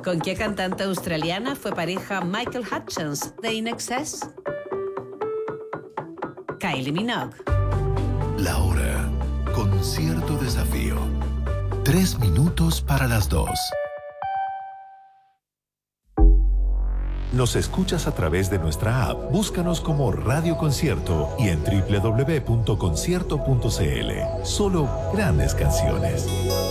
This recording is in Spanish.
¿Con qué cantante australiana fue pareja Michael Hutchence de In Excess? Kylie Minogue. La hora con cierto desafío. 3 minutos para las 2. ¿Nos escuchas a través de nuestra app? Búscanos como Radio Concierto y en www.concierto.cl. Solo grandes canciones.